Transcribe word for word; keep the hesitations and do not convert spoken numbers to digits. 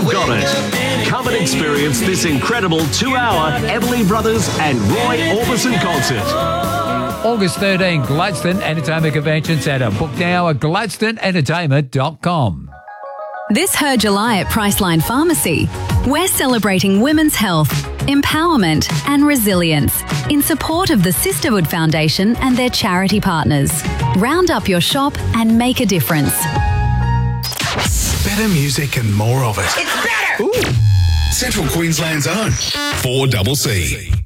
got it. Come and experience this incredible two-hour Everly Brothers and Roy Orbison concert. August thirteenth, Gladstone Entertainment Convention Centre. Book now at gladstone entertainment dot com. This Her July at Priceline Pharmacy, we're celebrating women's health, empowerment and resilience in support of the Sisterhood Foundation and their charity partners. Round up your shop and make a difference. Better music and more of it. It's better! Ooh. Central Queensland's own four C C.